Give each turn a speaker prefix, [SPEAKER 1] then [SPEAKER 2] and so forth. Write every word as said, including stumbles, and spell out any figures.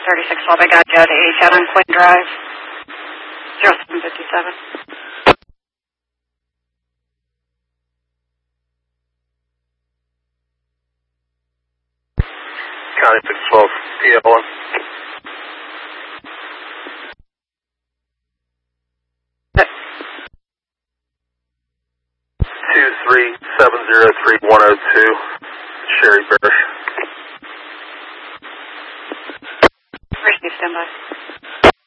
[SPEAKER 1] thirty-six twelve, I got you to H out on Quinn Drive. zero seven fifty-seven.
[SPEAKER 2] County six twelve, P L one. two three seven zero three one zero two, Sherry Barish.
[SPEAKER 1] Receive standby.